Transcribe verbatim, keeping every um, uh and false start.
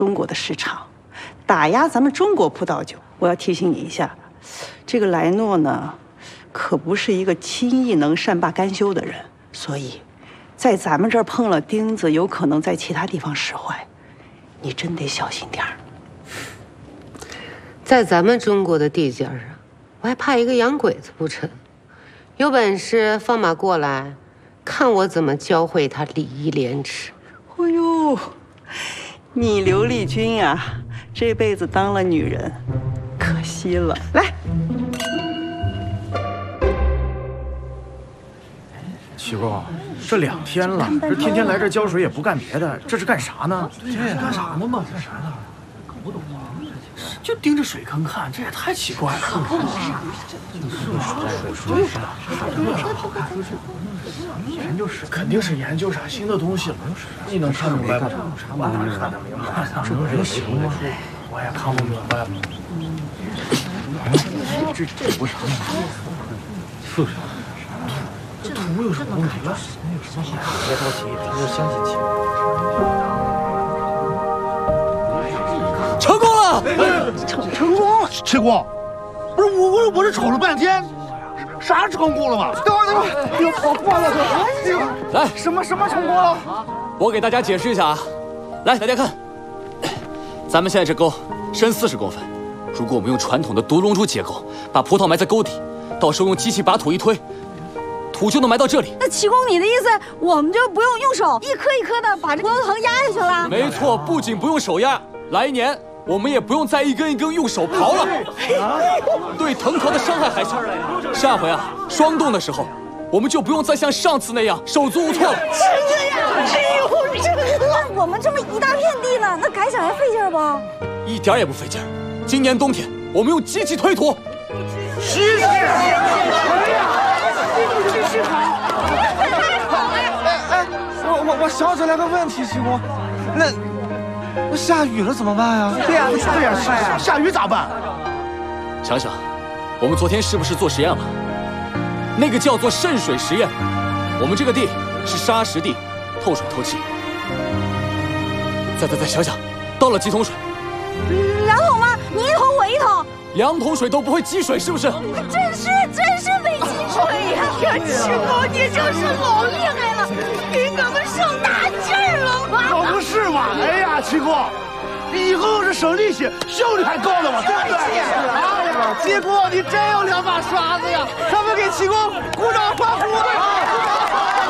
中国的市场，打压咱们中国葡萄酒。我要提醒你一下，这个莱诺呢，可不是一个轻易能善罢甘休的人，所以，在咱们这儿碰了钉子，有可能在其他地方使坏，你真得小心点儿。 在咱们中国的地界上，我还怕一个洋鬼子不成？有本事放马过来，看我怎么教会他礼义廉耻。 哎呦，你刘丽君呀、啊，这辈子当了女人，可惜了。来， 七公，这两天了，这天天来这浇水也不干别的，这是干啥呢？ 对呀，干啥呢嘛？干啥呢？搞不懂啊！就盯着水坑看，这也太奇怪了。研究是肯定是研究啥新的东西了，你能看明白吗？啥玩意儿看得明白？这能行吗？我也看不明白。这这图啥？是啥？这图有什么问题了？那有什么好？别着急，咱就相信七公。 成功了！ 成成功了！ 七公，不是我，我我这瞅了半天，啥成功了吗？等会儿，等会儿，你跑过来了！ 来， 什么什么成功了？ 我给大家解释一下啊。来，大家看，咱们现在这沟深四十公分，如果我们用传统的独龙珠结构把葡萄埋在沟底，到时候用机器把土一推，土就能埋到这里。 那启功，你的意思，我们就不用用手一颗一颗的把这葡萄藤压下去了？ 没错，不仅不用手压，来年我们也不用再一根一根用手刨了，对藤条的伤害还小。下回啊，霜冻的时候，我们就不用再像上次那样手足无措了。 真的呀！哎呦，真的！那我们这么一大片地呢，那改想还费劲不？ 一点也不费劲儿。今年冬天，我们用机器推土。 机器！ 真是好！ 哎哎，我我我想起来个问题，七公，那那下雨了怎么办呀？ 对呀，对呀，下下雨咋办？ 想想，我们昨天是不是做实验了？那个叫做渗水实验。我们这个地是沙石地，透水透气。再再再想想，倒了几桶水？ 两桶吗？你一桶我一桶。 两桶水都不会积水，是不是？ 真是真是没积水呀！呀，启功，你真是老厉害了，给我们省大劲儿了嘛！ 可不是嘛！哎呀，七公，以后是省力气，效率还高了嘛，对不对？ 啊，七公，你真有两把刷子呀！咱们给七公鼓掌欢呼！